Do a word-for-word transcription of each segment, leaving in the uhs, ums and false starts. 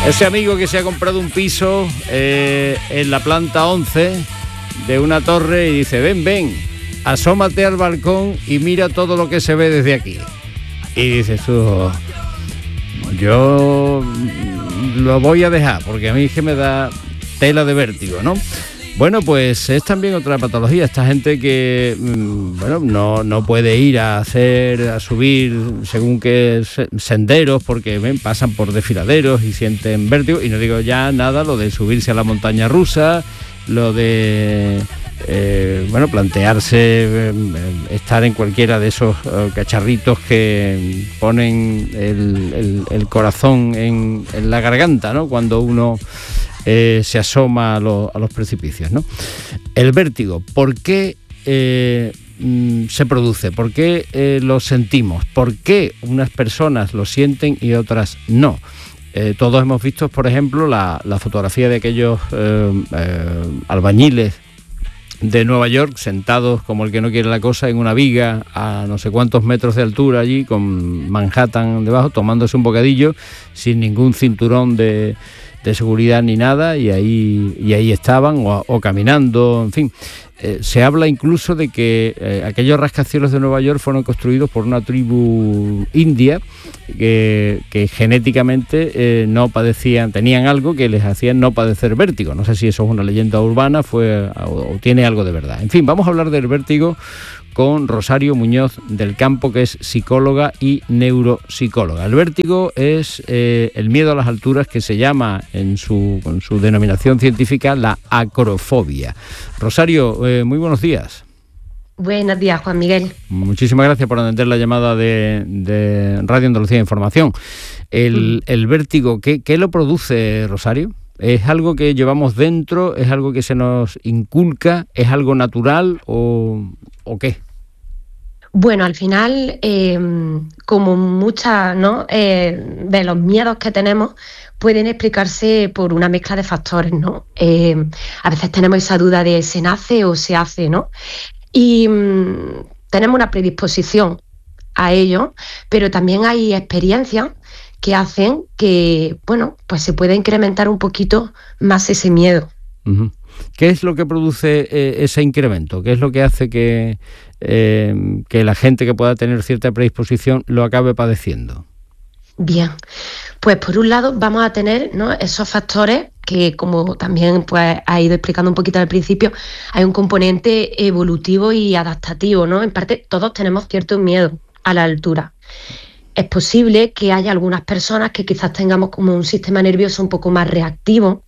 Ese amigo que se ha comprado un piso eh, en la planta once de una torre y dice, ven, ven, asómate al balcón y mira todo lo que se ve desde aquí. Y dices tú, yo lo voy a dejar porque a mí es que me da tela de vértigo, ¿no? Bueno, pues es también otra patología. Esta gente que, bueno, no, no puede ir a hacer, a subir según qué senderos porque ven, pasan por desfiladeros y sienten vértigo. Y no digo ya nada lo de subirse a la montaña rusa, lo de, eh, bueno, plantearse eh, estar en cualquiera de esos eh, cacharritos que ponen el, el, el corazón en, en la garganta, ¿no? Cuando uno... Eh, se asoma a, lo, a los precipicios, ¿no? El vértigo, ¿por qué eh, mm, se produce? ¿Por qué eh, lo sentimos? ¿Por qué unas personas lo sienten y otras no? Eh, todos hemos visto, por ejemplo, la, la fotografía de aquellos eh, eh, albañiles de Nueva York sentados como el que no quiere la cosa en una viga a no sé cuántos metros de altura allí con Manhattan debajo, tomándose un bocadillo sin ningún cinturón de... de seguridad ni nada, y ahí y ahí estaban, o, o caminando, en fin. Eh, se habla incluso de que eh, aquellos rascacielos de Nueva York fueron construidos por una tribu india que, que genéticamente eh, no padecían, tenían algo que les hacía no padecer vértigo. No sé si eso es una leyenda urbana fue o, o tiene algo de verdad. En fin, vamos a hablar del vértigo con Rosario Muñoz del Campo, que es psicóloga y neuropsicóloga. El vértigo es eh, el miedo a las alturas, que se llama en su, con su denominación científica la acrofobia. Rosario, eh, muy buenos días. Buenos días, Juan Miguel. Muchísimas gracias por atender la llamada de, de Radio Andalucía Información. El, mm. el vértigo, ¿qué, ¿qué lo produce, Rosario? ¿Es algo que llevamos dentro? ¿Es algo que se nos inculca? ¿Es algo natural o, o qué? Bueno, al final, eh, como muchas, ¿no? eh, de los miedos que tenemos pueden explicarse por una mezcla de factores, ¿no? Eh, a veces tenemos esa duda de se nace o se hace, ¿no? Y mmm, tenemos una predisposición a ello, pero también hay experiencias que hacen que, bueno, pues se puede incrementar un poquito más ese miedo. Uh-huh. ¿Qué es lo que produce eh, ese incremento? ¿Qué es lo que hace que, eh, que la gente que pueda tener cierta predisposición lo acabe padeciendo? Bien, pues por un lado vamos a tener, ¿no? esos factores que, como también pues ha ido explicando un poquito al principio, hay un componente evolutivo y adaptativo, ¿no? En parte todos tenemos cierto miedo a la altura. Es posible que haya algunas personas que quizás tengamos como un sistema nervioso un poco más reactivo,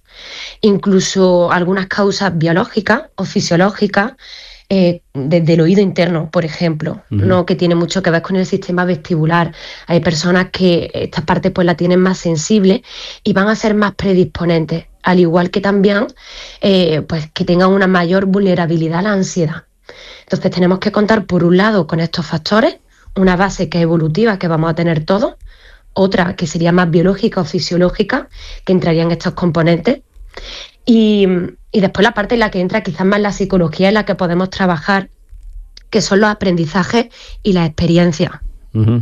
incluso algunas causas biológicas o fisiológicas, eh, desde el oído interno, por ejemplo, uh-huh. ¿no? Que tiene mucho que ver con el sistema vestibular. Hay personas que esta parte pues la tienen más sensible y van a ser más predisponentes, al igual que también eh, pues que tengan una mayor vulnerabilidad a la ansiedad. Entonces tenemos que contar por un lado con estos factores, una base que es evolutiva, que vamos a tener todos, otra que sería más biológica o fisiológica, que entraría en estos componentes, y, y después la parte en la que entra quizás más la psicología, en la que podemos trabajar, que son los aprendizajes y las experiencias. Uh-huh.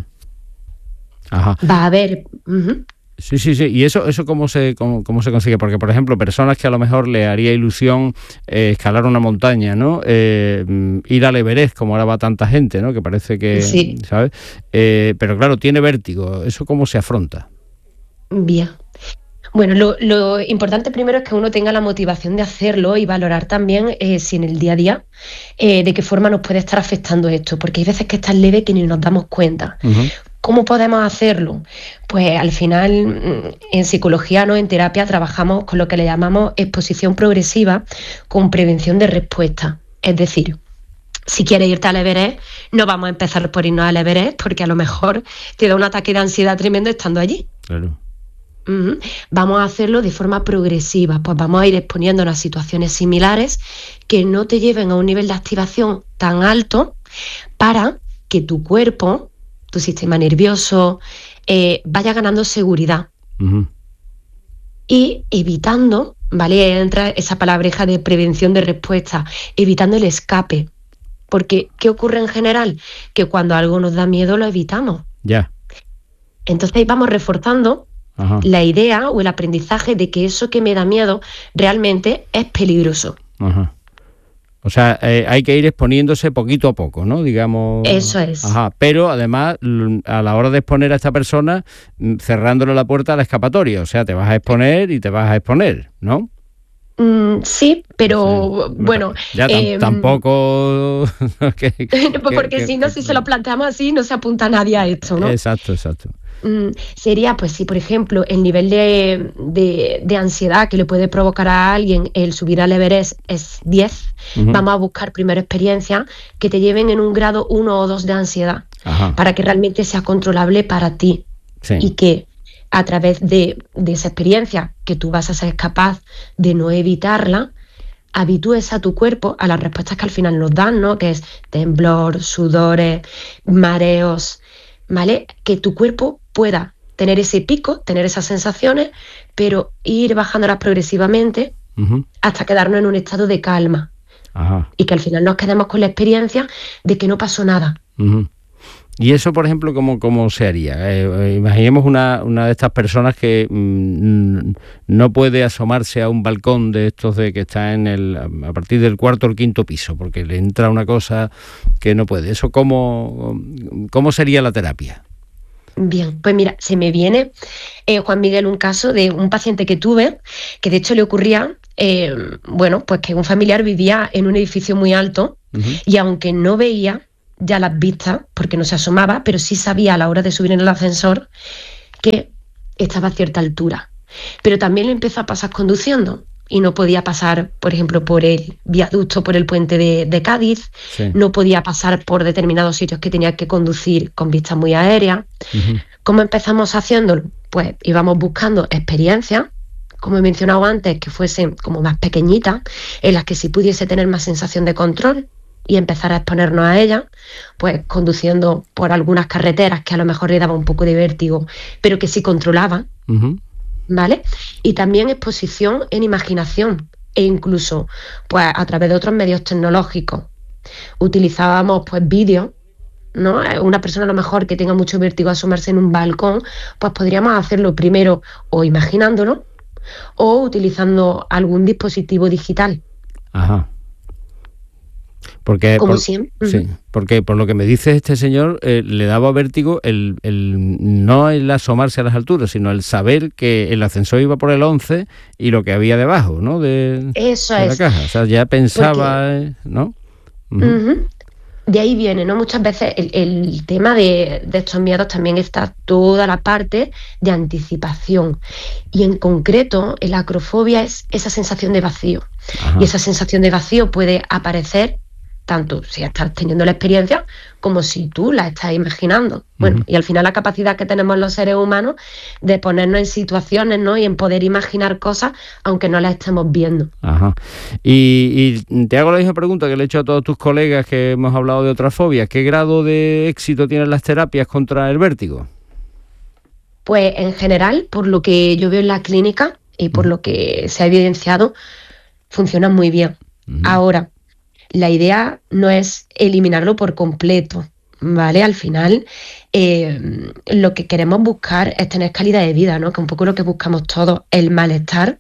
Ajá. Va a haber... Uh-huh. Sí, sí, sí. ¿Y eso eso cómo se cómo, cómo se consigue? Porque, por ejemplo, personas que a lo mejor le haría ilusión eh, escalar una montaña, ¿no? Eh, ir al Everest, como ahora va tanta gente, ¿no? Que parece que... Sí. ¿Sabes? Eh, pero claro, tiene vértigo. ¿Eso cómo se afronta? Bien. Bueno, lo, lo importante primero es que uno tenga la motivación de hacerlo y valorar también eh, si en el día a día eh, de qué forma nos puede estar afectando esto, porque hay veces que es tan leve que ni nos damos cuenta. Uh-huh. ¿Cómo podemos hacerlo? Pues al final en psicología, ¿no? En terapia trabajamos con lo que le llamamos exposición progresiva con prevención de respuesta. Es decir, si quieres irte al Everest, no vamos a empezar por irnos al Everest porque a lo mejor te da un ataque de ansiedad tremendo estando allí. Claro. Uh-huh. Vamos a hacerlo de forma progresiva, pues vamos a ir exponiéndonos a situaciones similares que no te lleven a un nivel de activación tan alto para que tu cuerpo, tu sistema nervioso, eh, vaya ganando seguridad. Uh-huh. Y evitando, ¿vale? Entra esa palabreja de prevención de respuesta, evitando el escape. Porque, ¿qué ocurre en general? Que cuando algo nos da miedo lo evitamos. Ya. Entonces vamos reforzando Ajá. La idea o el aprendizaje de que eso que me da miedo realmente es peligroso. Ajá. O sea, eh, hay que ir exponiéndose poquito a poco, ¿no? Digamos. Eso es. Ajá. Pero además, a la hora de exponer a esta persona, cerrándole la puerta a la escapatoria. O sea, te vas a exponer y te vas a exponer, ¿no? Mm, sí, pero sí. bueno... Ya eh, tampoco... que, porque que, si no, que, si se lo planteamos así, no se apunta nadie a esto, ¿no? Exacto, exacto. Mm, sería, pues si por ejemplo, el nivel de, de, de ansiedad que le puede provocar a alguien el subir al Everest es diez, uh-huh. vamos a buscar primero experiencias que te lleven en un grado uno o dos de ansiedad, Ajá. para que realmente sea controlable para ti, sí. y que a través de, de esa experiencia que tú vas a ser capaz de no evitarla, habitúes a tu cuerpo a las respuestas que al final nos dan, ¿no? Que es temblor, sudores, mareos, ¿vale? Que tu cuerpo pueda tener ese pico, tener esas sensaciones, pero ir bajándolas progresivamente uh-huh. hasta quedarnos en un estado de calma. Ajá. Y que al final nos quedemos con la experiencia de que no pasó nada. Uh-huh. Y eso, por ejemplo, ¿cómo, cómo se haría? Eh, imaginemos una, una de estas personas que mmm, no puede asomarse a un balcón de estos de que está en el a partir del cuarto o el quinto piso, porque le entra una cosa que no puede. ¿Eso cómo, cómo sería la terapia? Bien, pues mira, se me viene, eh, Juan Miguel, un caso de un paciente que tuve, que de hecho le ocurría, eh, bueno, pues que un familiar vivía en un edificio muy alto uh-huh. y aunque no veía ya las vistas, porque no se asomaba, pero sí sabía a la hora de subir en el ascensor que estaba a cierta altura. Pero también le empezó a pasar conduciendo y no podía pasar, por ejemplo, por el viaducto, por el puente de, de Cádiz, sí. no podía pasar por determinados sitios que tenía que conducir con vistas muy aéreas. Uh-huh. ¿Cómo empezamos haciéndolo? Pues íbamos buscando experiencias, como he mencionado antes, que fuesen como más pequeñitas, en las que sí pudiese tener más sensación de control, y empezar a exponernos a ella, pues conduciendo por algunas carreteras que a lo mejor le daba un poco de vértigo, pero que sí controlaba, uh-huh. ¿vale? Y también exposición en imaginación, e incluso pues a través de otros medios tecnológicos. Utilizábamos pues vídeos, ¿no? Una persona a lo mejor que tenga mucho vértigo a asomarse en un balcón, pues podríamos hacerlo primero o imaginándolo, o utilizando algún dispositivo digital. Ajá. Porque, como por, siempre. Sí, porque por lo que me dice este señor, eh, le daba vértigo el, el no el asomarse a las alturas, sino el saber que el ascensor iba por el once y lo que había debajo, ¿no? De, Eso de es. la caja. O sea, ya pensaba, porque, ¿no? Uh-huh. Uh-huh. De ahí viene, ¿no? Muchas veces el, el tema de, de estos miedos también está toda la parte de anticipación. Y en concreto, la acrofobia es esa sensación de vacío. Ajá. Y esa sensación de vacío puede aparecer tanto si estás teniendo la experiencia como si tú la estás imaginando. Bueno, uh-huh. y al final la capacidad que tenemos los seres humanos de ponernos en situaciones, ¿no? Y en poder imaginar cosas aunque no las estemos viendo. Ajá. Y, y te hago la misma pregunta que le he hecho a todos tus colegas que hemos hablado de otras fobias. ¿Qué grado de éxito tienen las terapias contra el vértigo? Pues en general, por lo que yo veo en la clínica y por uh-huh. lo que se ha evidenciado, funcionan muy bien. Uh-huh. Ahora, la idea no es eliminarlo por completo, ¿vale? Al final, eh, lo que queremos buscar es tener calidad de vida, ¿no? Que un poco lo que buscamos todos, el malestar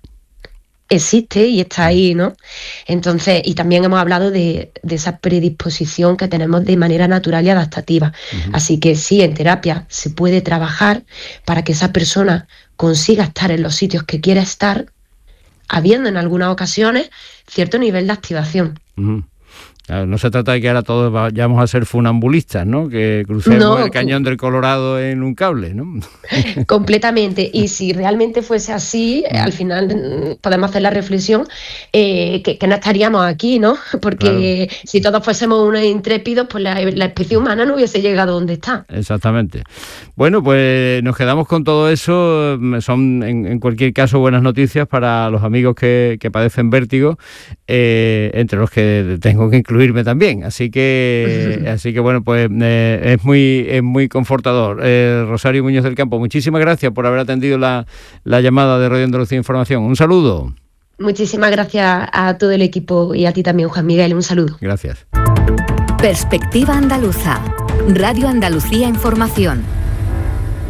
existe y está ahí, ¿no? Entonces, y también hemos hablado de, de esa predisposición que tenemos de manera natural y adaptativa. Uh-huh. Así que sí, en terapia se puede trabajar para que esa persona consiga estar en los sitios que quiere estar, habiendo en algunas ocasiones cierto nivel de activación. Uh-huh. No se trata de que ahora todos vayamos a ser funambulistas, ¿no? Que crucemos no, el cañón del Colorado en un cable, ¿no? Completamente. Y si realmente fuese así, al final podemos hacer la reflexión eh, que, que no estaríamos aquí, ¿no? Porque claro. si todos fuésemos unos intrépidos, pues la, la especie humana no hubiese llegado donde está. Exactamente. Bueno, pues nos quedamos con todo eso. Son, en, en cualquier caso, buenas noticias para los amigos que, que padecen vértigo, eh, entre los que tengo que incluir también, así que así que bueno, pues eh, es muy es muy confortador. eh, Rosario Muñoz del Campo, muchísimas gracias por haber atendido la, la llamada de Radio Andalucía Información. Un saludo. Muchísimas gracias a todo el equipo y a ti también, Juan Miguel, un saludo. Gracias. Perspectiva Andaluza, Radio Andalucía Información.